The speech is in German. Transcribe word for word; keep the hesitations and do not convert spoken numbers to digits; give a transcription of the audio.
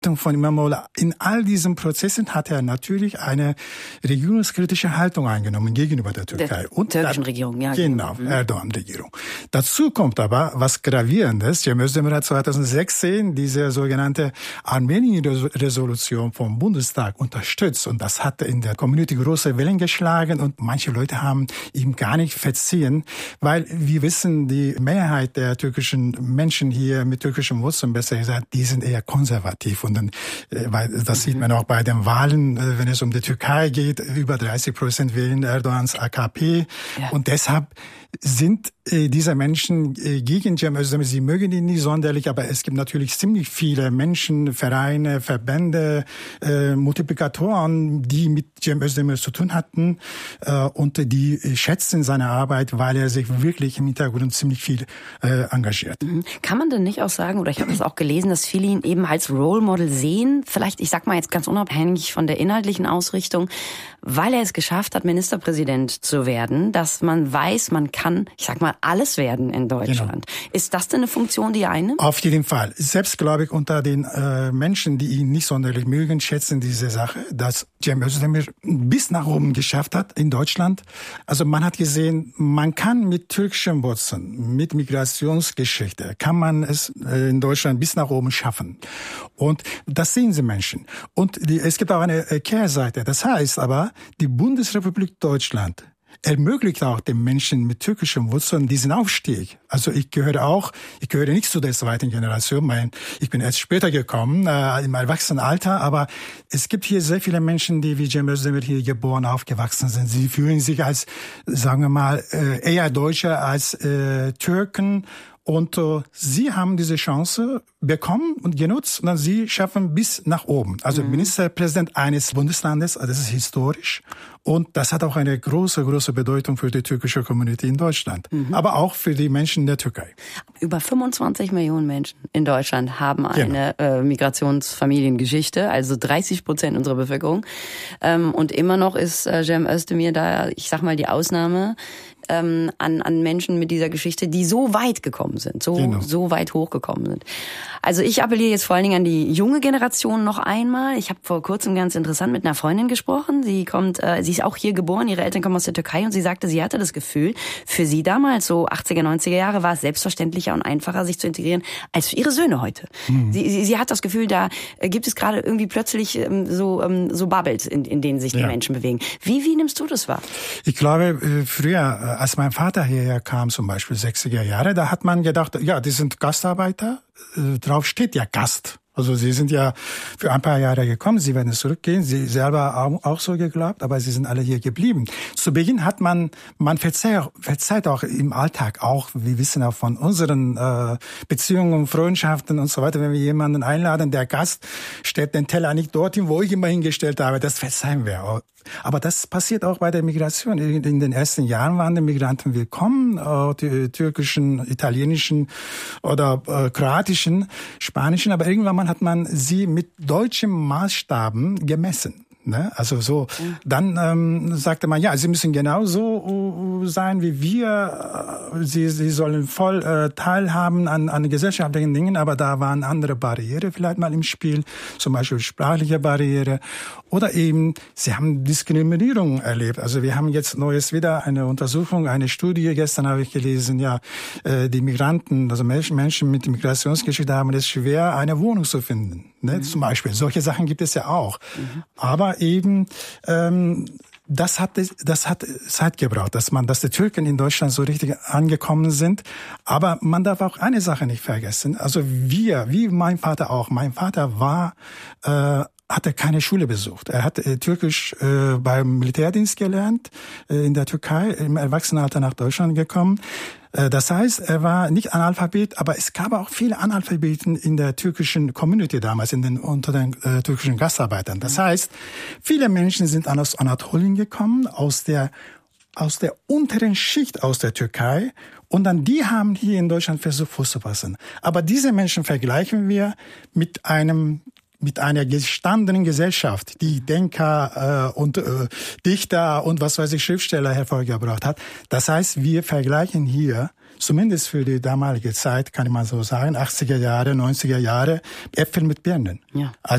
von İmamoğlu. In all diesen Prozessen hat er natürlich eine regierungskritische Haltung eingenommen gegenüber der Türkei. Der und türkischen da, Regierung, ja. Genau, mhm. Erdogan-Regierung. Dazu kommt aber was Gravierendes. Cem Özdemir hat zweitausendsechzehn diese sogenannte Armenien-Resolution vom Bundestag unterstützt. Und das hat in der Community große Wellen geschlagen. Und manche Leute haben ihm gar nicht verziehen, weil wir wissen, die Mehrheit der türkischen Menschen hier mit türkischen Wurzeln, besser gesagt, die sind eher konservativ. Und dann, weil das sieht man auch bei den Wahlen, wenn es um die Türkei geht, über dreißig Prozent wählen Erdogans A K P. Ja. Und deshalb sind äh, diese Menschen äh, gegen Cem Özdemir. Sie mögen ihn nicht sonderlich, aber es gibt natürlich ziemlich viele Menschen, Vereine, Verbände, äh, Multiplikatoren, die mit Cem Özdemir zu tun hatten äh, und die äh, schätzen seine Arbeit, weil er sich wirklich im Hintergrund ziemlich viel äh, engagiert. Mhm. Kann man denn nicht auch sagen, oder ich habe das auch gelesen, dass viele ihn eben als Role Model sehen, vielleicht, ich sag mal jetzt ganz unabhängig von der inhaltlichen Ausrichtung, weil er es geschafft hat, Ministerpräsident zu werden, dass man weiß, man kann, ich sag mal, alles werden in Deutschland. Genau. Ist das denn eine Funktion, die er einnimmt? Auf jeden Fall. Selbst, glaube ich, unter den äh, Menschen, die ihn nicht sonderlich mögen, schätzen diese Sache, dass Cem Özdemir bis nach oben geschafft hat in Deutschland. Also man hat gesehen, man kann mit türkischen Wurzeln, mit Migrationsgeschichte, kann man es äh, in Deutschland bis nach oben schaffen. Und das sehen sie Menschen. Und die, es gibt auch eine äh, Kehrseite. Das heißt aber, die Bundesrepublik Deutschland ermöglicht auch den Menschen mit türkischen Wurzeln diesen Aufstieg. Also ich gehöre auch, ich gehöre nicht zu der zweiten Generation, mein, ich bin erst später gekommen, äh, im Erwachsenenalter, aber es gibt hier sehr viele Menschen, die wie Cem Özdemir hier geboren, aufgewachsen sind. Sie fühlen sich als, sagen wir mal, äh, eher Deutsche als äh, Türken. Und äh, sie haben diese Chance bekommen und genutzt und dann sie schaffen bis nach oben. Also mhm. Ministerpräsident eines Bundeslandes, das ist historisch. Und das hat auch eine große, große Bedeutung für die türkische Community in Deutschland. Mhm. Aber auch für die Menschen in der Türkei. Über fünfundzwanzig Millionen Menschen in Deutschland haben eine genau. äh, Migrationsfamiliengeschichte, also dreißig Prozent unserer Bevölkerung. Ähm, und immer noch ist äh, Cem Özdemir da, ich sag mal, die Ausnahme. Ähm, an, an Menschen mit dieser Geschichte, die so weit gekommen sind, so, genau. so weit hochgekommen sind. Also ich appelliere jetzt vor allen Dingen an die junge Generation noch einmal. Ich habe vor kurzem ganz interessant mit einer Freundin gesprochen. Sie kommt, äh, sie ist auch hier geboren, ihre Eltern kommen aus der Türkei und sie sagte, sie hatte das Gefühl, für sie damals, so achtziger, neunziger Jahre, war es selbstverständlicher und einfacher, sich zu integrieren, als für ihre Söhne heute. Mhm. Sie, sie, sie hat das Gefühl, da gibt es gerade irgendwie plötzlich ähm, so, ähm, so Bubbles, in, in denen sich die ja. Menschen bewegen. Wie, wie nimmst du das wahr? Ich glaube, früher, als mein Vater hierher kam, zum Beispiel sechziger Jahre, da hat man gedacht, ja, die sind Gastarbeiter, äh, drauf steht ja Gast. Also sie sind ja für ein paar Jahre gekommen, sie werden zurückgehen, sie selber auch so geglaubt, aber sie sind alle hier geblieben. Zu Beginn hat man, man verzeiht, verzeiht auch im Alltag, auch, wir wissen auch von unseren äh, Beziehungen, Freundschaften und so weiter, wenn wir jemanden einladen, der Gast stellt den Teller nicht dorthin, wo ich immer hingestellt habe, das verzeihen wir auch. Aber das passiert auch bei der Migration. In den ersten Jahren waren die Migranten willkommen, die türkischen, italienischen oder äh, kroatischen, spanischen, aber irgendwann hat man sie mit deutschen Maßstaben gemessen. Ne? Also so, mhm. dann ähm, sagte man, ja, sie müssen genauso sein wie wir, sie, sie sollen voll äh, teilhaben an, an gesellschaftlichen Dingen, aber da waren andere Barriere vielleicht mal im Spiel, zum Beispiel sprachliche Barriere oder eben, sie haben Diskriminierung erlebt. Also wir haben jetzt neues wieder eine Untersuchung, eine Studie, gestern habe ich gelesen, ja, äh, die Migranten, also Menschen, Menschen mit Migrationsgeschichte haben es schwer, eine Wohnung zu finden. Ne? Mhm. Zum Beispiel, solche Sachen gibt es ja auch. Mhm. Aber eben ähm, das hat das hat Zeit gebraucht, dass man, dass die Türken in Deutschland so richtig angekommen sind. Aber man darf auch eine Sache nicht vergessen. Also wir, wie mein Vater auch. Mein Vater war äh, hatte keine Schule besucht. Er hat äh, Türkisch äh, beim Militärdienst gelernt äh, in der Türkei, im Erwachsenenalter nach Deutschland gekommen. Das heißt, er war nicht Analphabet, aber es gab auch viele Analphabeten in der türkischen Community damals, in den, unter den äh, türkischen Gastarbeitern. Das heißt, viele Menschen sind aus Anatolien gekommen, aus der, aus der unteren Schicht aus der Türkei. Und dann die haben hier in Deutschland versucht, Fuß zu fassen. Aber diese Menschen vergleichen wir mit einem mit einer gestandenen Gesellschaft, die Denker äh, und äh, Dichter und was weiß ich, Schriftsteller hervorgebracht hat. Das heißt, wir vergleichen hier, zumindest für die damalige Zeit, kann ich mal so sagen, achtziger Jahre, neunziger Jahre, Äpfel mit Birnen. Ja. Also